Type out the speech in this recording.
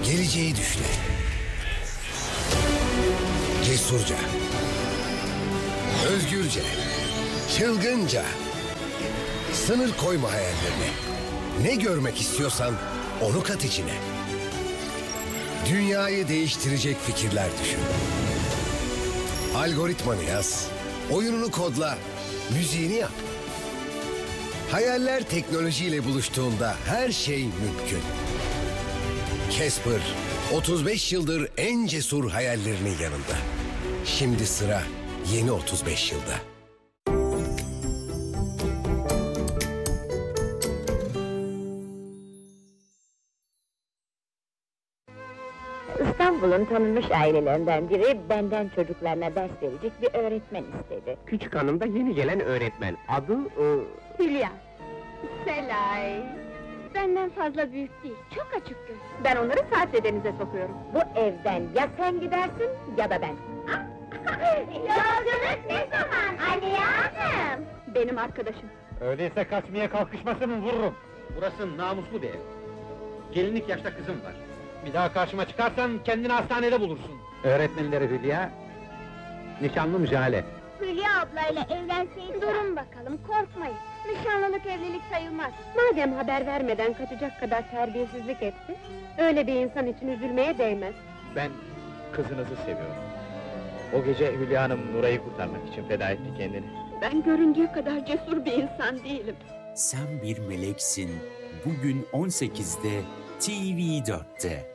Geleceği düşle. Cesurca. Özgürce. Çılgınca. Sınır koyma hayallerine. Ne görmek istiyorsan onu kat içine. Dünyayı değiştirecek fikirler düşün. Algoritmanı yaz. Oyununu kodla. Müziğini yap. Hayaller teknolojiyle buluştuğunda her şey mümkün. Casper, 35 yıldır en cesur hayallerinin yanında. Şimdi sıra yeni 35 yılda. İstanbul'un tanınmış ailelerinden biri benden çocuklarına ders verecek bir öğretmen istedi. Küçük hanım da yeni gelen öğretmen. Adı... Hülya. Selay. Benden fazla büyük değil, çok açık göz. Ben onları saat bedenize sokuyorum. Bu evden ya sen gidersin ya da ben. Yolculuk ne zaman Aliye Hanım? Benim arkadaşım. Öyleyse kaçmaya kalkışmasını vururum. Burası namuslu bir ev. Gelinlik yaşta kızım var. Bir daha karşıma çıkarsan kendini hastanede bulursun. Öğretmenleri Hülya, nişanlım Jale. Hülya ablayla evlenseydi... Durun bakalım, korkmayın. Nişanlılık evlilik sayılmaz. Madem haber vermeden kaçacak kadar terbiyesizlik etti... ...öyle bir insan için üzülmeye değmez. Ben kızınızı seviyorum. O gece Hülya Hanım Nuray'ı kurtarmak için feda etti kendini. Ben göründüğü kadar cesur bir insan değilim. Sen bir meleksin. Bugün 18'de TV4'te.